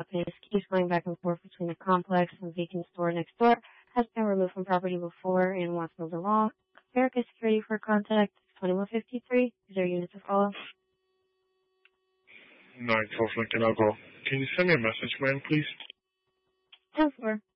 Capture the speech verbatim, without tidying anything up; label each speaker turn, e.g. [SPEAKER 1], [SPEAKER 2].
[SPEAKER 1] His keys going back and forth between the complex and vacant store next door. Has been removed from property before and wants to know the law. Verica security for contact twenty-one fifty-three. Is there units to follow?
[SPEAKER 2] nine twelve Lincoln, I'll go. Can you send me a message, man, please?
[SPEAKER 1] ten four.